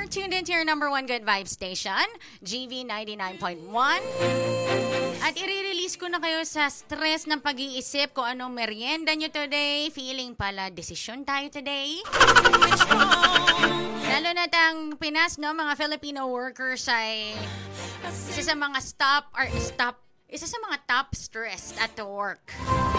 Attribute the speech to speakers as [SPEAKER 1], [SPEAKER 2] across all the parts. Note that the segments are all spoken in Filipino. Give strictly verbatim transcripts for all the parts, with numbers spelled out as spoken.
[SPEAKER 1] You're tuned into your number one good vibe station, G V ninety-nine point one. At i-release ko na kayo sa stress ng pag-iisip kung anong merienda nyo today. Feeling pala, desisyon tayo today. Lalo na tang Pinas, no? Mga Filipino workers ay isa sa mga stop, or stop, isa sa mga top stressed at work.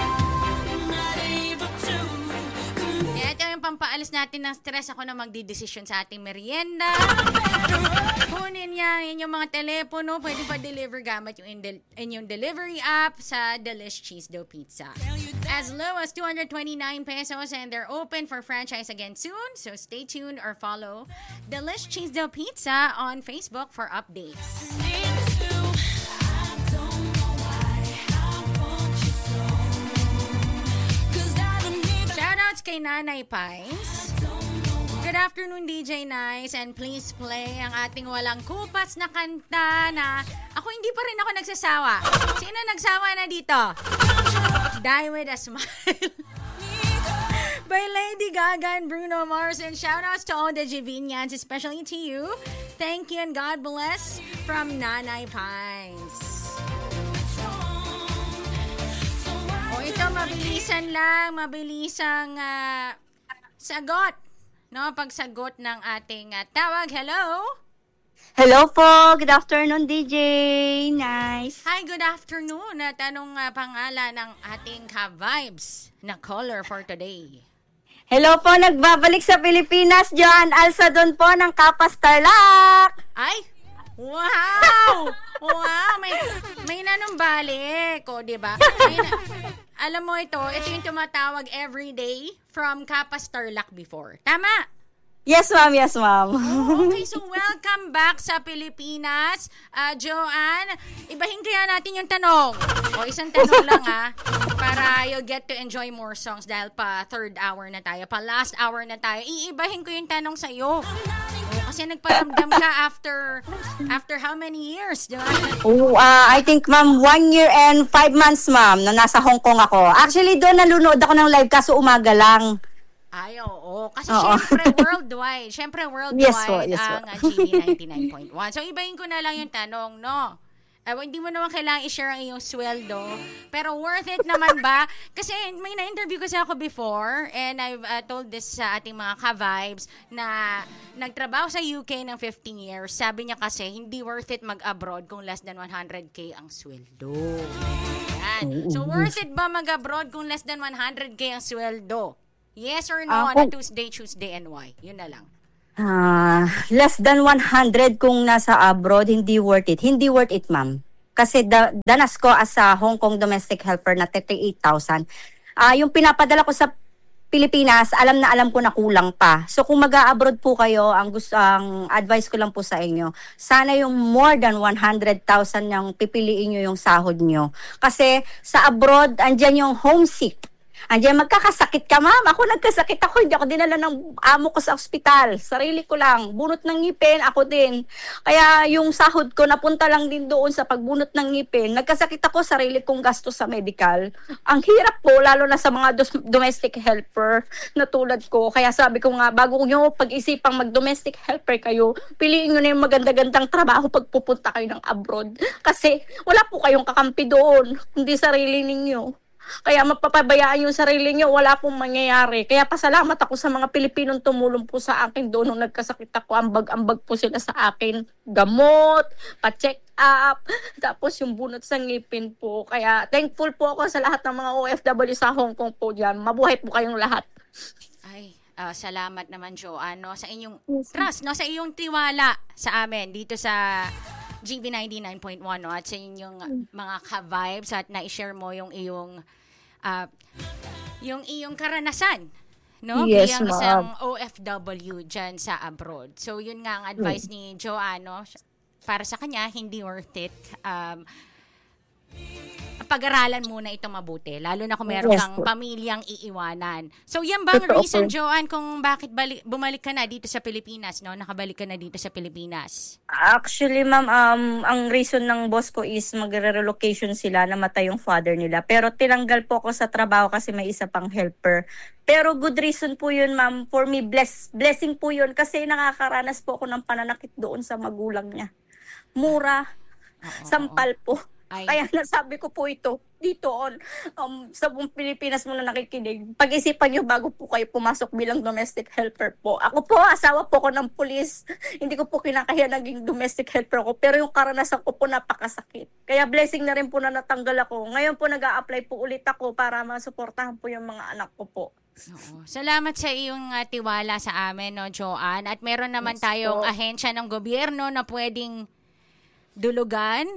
[SPEAKER 1] Kaya ito yung pampaalis natin ng stress. Ako na magdidesisyon sa ating merienda. Kunin niya yung mga telepono. Pwede pa deliver gamit yung in- inyong delivery app sa Delish Cheese Dough Pizza. As low as two hundred twenty-nine pesos, and they're open for franchise again soon. So stay tuned or follow Delish Cheese Dough Pizza on Facebook for updates. Shoutouts kay Nanay Pines. Good afternoon, D J Nice, and please play ang ating walang kupas na kanta na ako hindi pa rin ako nagsasawa. Sino nagsawa na dito? Die with a Smile by Lady Gaga and Bruno Mars. And shoutouts to all the Jivinians, especially to you. Thank you and God bless from Nanay Pines. O ito, mabilisan lang, mabilisang uh, sagot. No, pagsagot ng ating uh, tawag. Hello?
[SPEAKER 2] Hello po. Good afternoon, D J. Nice.
[SPEAKER 1] Hi, good afternoon. At anong uh, pangalan ng ating ka-vibes na caller for today?
[SPEAKER 2] Hello po, nagbabalik sa Pilipinas, John Alsadon po ng Kapas Tarlac.
[SPEAKER 1] Ay, wow! Wow, may may nanumbalik, o, di ba? May na, alam mo ito, ito yung tumatawag every day from Kapas Tarlac before. Tama?
[SPEAKER 2] Yes, ma'am. Yes, ma'am.
[SPEAKER 1] Oh, okay, so welcome back sa Pilipinas. Uh, Joanne, ibahin kaya natin yung tanong. O, isang tanong lang ha, para you'll get to enjoy more songs dahil pa third hour na tayo, pa last hour na tayo. Iibahin ko yung tanong sa'yo. O, kasi nagparamdam ka after after how many years, di ba?
[SPEAKER 2] Oh, uh, I think, ma'am, one year and five months, ma'am, na nasa Hong Kong ako. Actually, doon nanonood ako ng live kaso umaga lang.
[SPEAKER 1] Ay, oo. Kasi
[SPEAKER 2] Oo.
[SPEAKER 1] syempre worldwide. Syempre worldwide
[SPEAKER 2] Yes po, yes po.
[SPEAKER 1] ang uh, G V ninety-nine point one. So, ibahin ko na lang yung tanong, no? Uh, hindi mo naman kailangan i-share ang iyong sweldo. Pero worth it naman ba? Kasi may na-interview kasi ako before and I've uh, told this sa ating mga ka-vibes na nagtrabaho sa U K ng fifteen years. Sabi niya kasi hindi worth it mag-abroad kung less than one hundred k ang sweldo. Yan. So, worth it ba mag-abroad kung less than one hundred k ang sweldo? Yes or no?
[SPEAKER 2] Uh,
[SPEAKER 1] on a Tuesday, Tuesday, and why? Yun na lang.
[SPEAKER 2] Uh, less than one hundred kung nasa abroad, hindi worth it. Hindi worth it, ma'am. Kasi da- danas ko as a Hong Kong domestic helper na thirty-eight thousand. Uh, yung pinapadala ko sa Pilipinas, alam na alam ko na kulang pa. So kung mag-a-abroad po kayo, ang gusto ang advice ko lang po sa inyo, sana yung more than one hundred thousand yung pipiliin nyo yung sahod nyo. Kasi sa abroad, andyan yung homesick. Andiyan, magkakasakit ka, ma'am. Ako nagkasakit ako. Hindi ako dinala ng amo ko sa ospital. Sarili ko lang. Bunot ng ngipin, ako din. Kaya yung sahod ko, napunta lang din doon sa pagbunot ng ngipin. Nagkasakit ako, sarili kong gasto sa medical. Ang hirap po, lalo na sa mga dos- domestic helper na tulad ko. Kaya sabi ko nga, bago nyo pag-isipang mag-domestic helper kayo, piliin nyo na yung maganda-gandang trabaho pag pupunta kayo ng abroad. Kasi wala po kayong kakampi doon, kundi sarili ninyo. Kaya mapapabayaan yung sarili nyo, wala pong mangyayari. Kaya pasalamat ako sa mga Pilipinong tumulong po sa akin doon nung nagkasakit ako. Ambag-ambag po sila sa akin. Gamot, pa-check up, tapos yung bunot sa ngipin po. Kaya thankful po ako sa lahat ng mga O F W sa Hong Kong po dyan. Mabuhay po kayong lahat.
[SPEAKER 1] Ay, uh, salamat naman, Joanne, no, sa inyong trust, no, sa iyong tiwala sa amin dito sa G V ninety-nine point one, no, at sa inyong mga ka-vibes at na-share mo yung iyong uh, yung iyong karanasan, no,
[SPEAKER 2] Yes,
[SPEAKER 1] bilang
[SPEAKER 2] ma'am.
[SPEAKER 1] isang O F W dyan sa abroad. So yun nga ang advice ni Joanne, no, para sa kanya hindi worth it. Um, pag-aralan muna ito mabuti, lalo na kung meron
[SPEAKER 2] Yes
[SPEAKER 1] kang
[SPEAKER 2] po.
[SPEAKER 1] pamilyang iiwanan. So, yan bang
[SPEAKER 2] Totoo
[SPEAKER 1] reason,
[SPEAKER 2] po.
[SPEAKER 1] Joanne, kung bakit balik, bumalik ka na dito sa Pilipinas, no? Nakabalik ka na dito sa Pilipinas?
[SPEAKER 2] Actually, ma'am, um, ang reason ng boss ko is magre-relocation sila, namatay yung father nila. Pero tinanggal po ako sa trabaho kasi may isa pang helper. Pero good reason po yun, ma'am. For me, bless, blessing po yun kasi nakakaranas po ako ng pananakit doon sa magulang niya. Mura,
[SPEAKER 1] Oo,
[SPEAKER 2] sampal po.
[SPEAKER 1] Ay.
[SPEAKER 2] Kaya nasabi ko po ito, dito on, um, sa buong Pilipinas mo na nakikinig. Pag-isipan nyo bago po kayo pumasok bilang domestic helper po. Ako po, asawa po ko ng pulis. Hindi ko po kinakaya naging domestic helper ko. Pero yung karanasan ko po napakasakit. Kaya blessing na rin po na natanggal ako. Ngayon po nag-a-apply po ulit ako para masuportahan po yung mga anak ko po.
[SPEAKER 1] Oo. Salamat sa iyong uh, tiwala sa amin, no, Joanne. At meron naman
[SPEAKER 2] Yes
[SPEAKER 1] tayong
[SPEAKER 2] po.
[SPEAKER 1] ahensya ng gobyerno na pwedeng dulugan.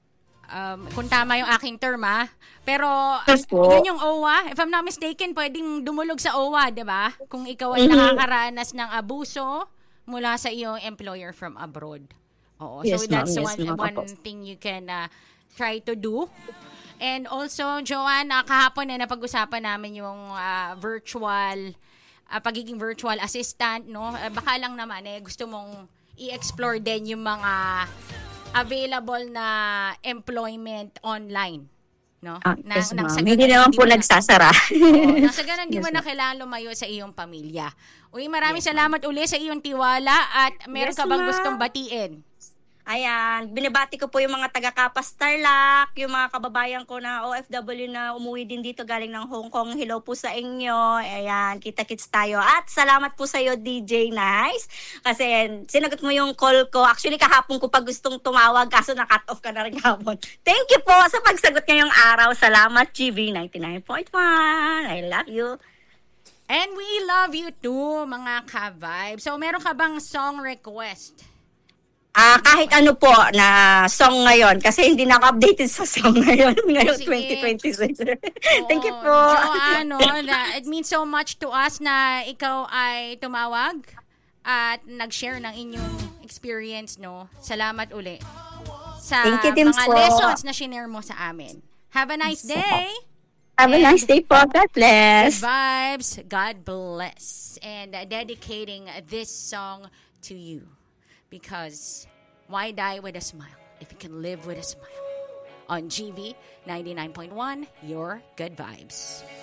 [SPEAKER 1] Um, kung tama yung aking term, ah. Pero,
[SPEAKER 2] Yes po.
[SPEAKER 1] yun yung O W A. If I'm not mistaken, pwedeng dumulog sa O W A, di ba? Kung ikaw ay
[SPEAKER 2] Mhm.
[SPEAKER 1] nakakaranas ng abuso mula sa iyong employer from abroad. Oo.
[SPEAKER 2] Yes,
[SPEAKER 1] so, that's
[SPEAKER 2] ma'am. Yes,
[SPEAKER 1] one,
[SPEAKER 2] ma'am.
[SPEAKER 1] one
[SPEAKER 2] Opo.
[SPEAKER 1] thing you can uh, try to do. And also, Joanne, uh, kahapon na napag-usapan namin yung uh, virtual, uh, pagiging virtual assistant, no? Uh, baka lang naman, eh, gusto mong i-explore din yung mga available na employment online, no?
[SPEAKER 2] Ah,
[SPEAKER 1] Na-
[SPEAKER 2] yes,
[SPEAKER 1] nang
[SPEAKER 2] ma'am.
[SPEAKER 1] sa
[SPEAKER 2] Hindi
[SPEAKER 1] ganun,
[SPEAKER 2] naman
[SPEAKER 1] di
[SPEAKER 2] po
[SPEAKER 1] mo na-
[SPEAKER 2] nagsasara.
[SPEAKER 1] Oo, nang sa ganun, di
[SPEAKER 2] Yes,
[SPEAKER 1] mo na
[SPEAKER 2] ma'am.
[SPEAKER 1] kailangan lumayo sa iyong pamilya. Uy, maraming salamat uli sa iyong tiwala at meron
[SPEAKER 2] Yes,
[SPEAKER 1] ka bang
[SPEAKER 2] ma'am.
[SPEAKER 1] gustong batiin?
[SPEAKER 2] Ayan, binabati ko po yung mga taga-Kapas Tarlac, yung mga kababayan ko na O F W na umuwi din dito galing ng Hong Kong. Hello po sa inyo. Ayan, kita-kits tayo. At salamat po sa iyo, D J Nice. Kasi sinagot mo yung call ko. Actually, kahapon ko pa gustong tumawag kaso na-cut off ka na rin kahapon. Thank you po sa pagsagot ngayong araw. Salamat, G V ninety-nine point one. I love you.
[SPEAKER 1] And we love you too, mga ka-vibe. So, meron ka bang song request?
[SPEAKER 2] Ah, kahit ano po na song ngayon kasi hindi na ako updated sa song ngayon ngayong
[SPEAKER 1] Sige.
[SPEAKER 2] twenty twenty-six. Thank you
[SPEAKER 1] Oo,
[SPEAKER 2] po.
[SPEAKER 1] Joanne, no, na, it means so much to us na ikaw ay tumawag at nag-share ng inyong experience, no? Salamat uli sa
[SPEAKER 2] Thank you din
[SPEAKER 1] mga
[SPEAKER 2] po.
[SPEAKER 1] lessons na share mo sa amin. Have a nice day.
[SPEAKER 2] Have a
[SPEAKER 1] And
[SPEAKER 2] nice day po. God
[SPEAKER 1] Good
[SPEAKER 2] bless.
[SPEAKER 1] vibes. God bless. And uh, dedicating this song to you. Because why die with a smile if you can live with a smile? On G V ninety-nine point one, your good vibes.